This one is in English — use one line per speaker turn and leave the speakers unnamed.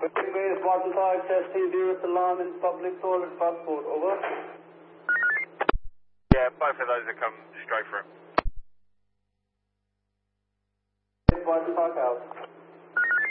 Base Barton Park, test TV with alarm in public toilet passport, over.
Yeah, both of those have come straight through.
Barton Park out.